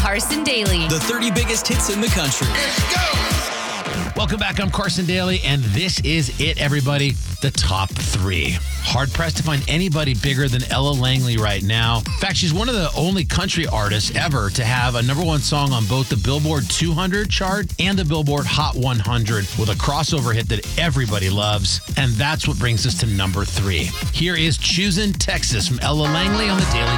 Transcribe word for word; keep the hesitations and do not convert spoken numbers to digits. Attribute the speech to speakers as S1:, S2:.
S1: Carson Daly.
S2: The thirty biggest hits in the country.
S3: Let's go!
S4: Welcome back. I'm Carson Daly, and this is it, everybody. The top three. Hard pressed to find anybody bigger than Ella Langley right now. In fact, she's one of the only country artists ever to have a number one song on both the Billboard two hundred chart and the Billboard Hot one hundred with a crossover hit that everybody loves. And that's what brings us to number three. Here is Choosin' Texas from Ella Langley on the Daily